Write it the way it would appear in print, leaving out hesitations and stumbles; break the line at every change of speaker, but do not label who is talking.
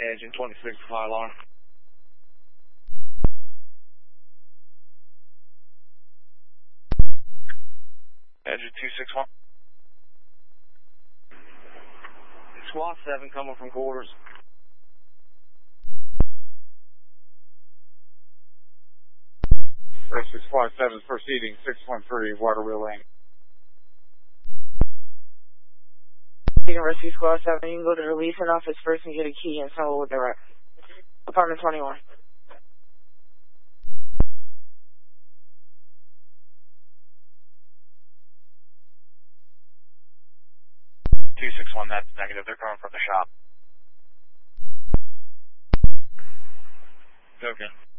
Engine 26, high alarm.
Engine 261.
Squawk 7 coming from quarters.
Rescue Squad 7 is proceeding 613 water wheel lane.
Rescue Squad 7, you can go to the leasing office first and get a key and settle with the rep. Apartment 21.
261, that's negative. They're coming from the shop.
Okay.